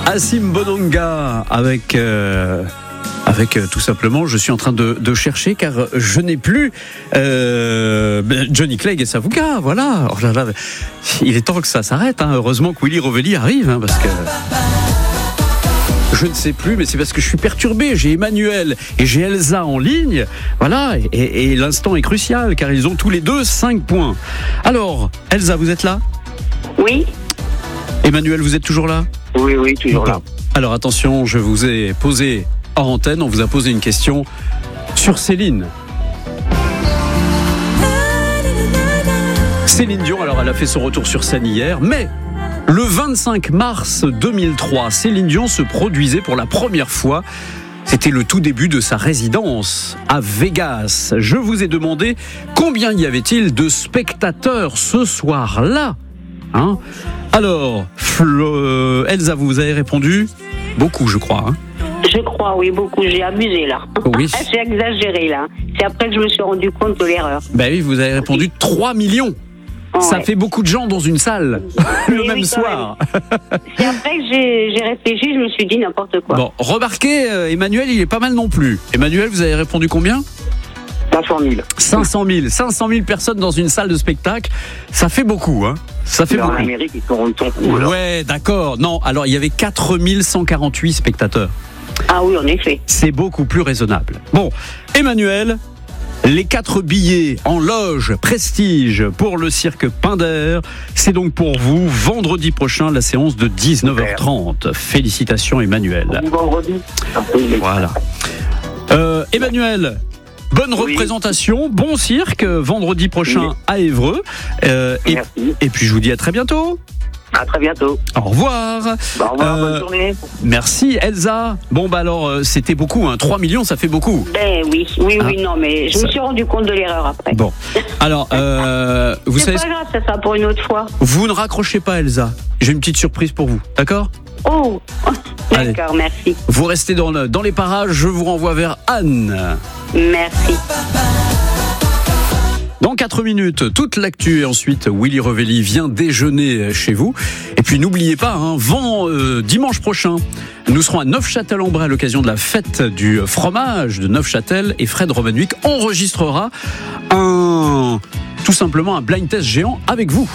Assim Bononga avec tout simplement, je suis en train de chercher car je n'ai plus Johnny Clegg et Savuka, voilà. Oh là là, il est temps que ça s'arrête, hein. Heureusement que Willy Rovelli arrive, hein, parce que je ne sais plus, mais c'est parce que je suis perturbé. J'ai Emmanuel et j'ai Elsa en ligne, voilà, et l'instant est crucial car ils ont tous les deux 5 points. Alors, Elsa, vous êtes là ? Oui. Emmanuel, vous êtes toujours là ? Oui, toujours là. Alors attention, je vous ai posé hors antenne, on vous a posé une question sur Céline. Céline Dion, alors elle a fait son retour sur scène hier, mais le 25 mars 2003, Céline Dion se produisait pour la première fois. C'était le tout début de sa résidence à Vegas. Je vous ai demandé combien y avait-il de spectateurs ce soir-là, hein ? Alors, Elsa, vous avez répondu beaucoup, je crois. Hein. Je crois, oui, beaucoup. J'ai abusé, là. Oui. J'ai exagéré, là. C'est après que je me suis rendu compte de l'erreur. Ben oui, vous avez répondu 3 millions. Oh, Ça ouais. fait beaucoup de gens dans une salle, le même soir. C'est après que j'ai réfléchi, je me suis dit n'importe quoi. Bon, remarquez, Emmanuel, il est pas mal non plus. Emmanuel, vous avez répondu combien ? 500 000. 500 000 personnes dans une salle de spectacle, ça fait beaucoup, hein. Ça fait En beaucoup. Amérique, ils sont fous. Ouais, d'accord. Non, alors il y avait 4 148 spectateurs. Ah oui, en effet. C'est beaucoup plus raisonnable. Bon, Emmanuel, les 4 billets en loge prestige pour le cirque Pinder, c'est donc pour vous vendredi prochain, la séance de 19h30. Félicitations Emmanuel. Vendredi. Voilà. Emmanuel, bonne représentation, bon cirque, vendredi prochain à Évreux. Et puis je vous dis à très bientôt. À très bientôt. Au revoir. Au revoir, bonne journée. Merci Elsa. Bon bah alors c'était beaucoup, hein. 3 millions ça fait beaucoup. Ben oui, non, mais je me suis rendu compte de l'erreur après. Bon, alors vous c'est savez, pas grave, ça sera pour une autre fois. vous ne raccrochez pas Elsa. J'ai une petite surprise pour vous, d'accord ? Oh, Allez. d'accord, merci. Vous restez dans les parages, je vous renvoie vers Anne. Merci. Dans 4 minutes, toute l'actu et ensuite Willy Rovelli vient déjeuner chez vous. Et puis n'oubliez pas, hein, dimanche prochain, nous serons à Neufchâtel-en-Bray à l'occasion de la fête du fromage de Neufchâtel et Fred Romanwick enregistrera tout simplement un blind test géant avec vous.